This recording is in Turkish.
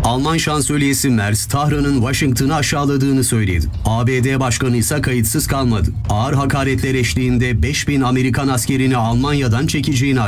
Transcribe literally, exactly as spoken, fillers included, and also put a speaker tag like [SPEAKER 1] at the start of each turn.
[SPEAKER 1] Alman şansölyesi Merz, Tahran'ın Washington'ı aşağıladığını söyledi. A B D Başkanı ise kayıtsız kalmadı. Ağır hakaretler eşliğinde beş bin Amerikan askerini Almanya'dan çekeceğini